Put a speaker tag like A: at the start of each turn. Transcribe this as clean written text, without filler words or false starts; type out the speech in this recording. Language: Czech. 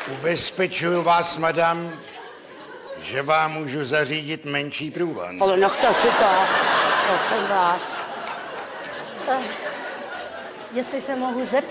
A: Ubezpečuju vás, madam, že vám můžu zařídit menší průvan.
B: Ale nechte si to, prosím vás.
C: Jestli se mohu zeptat,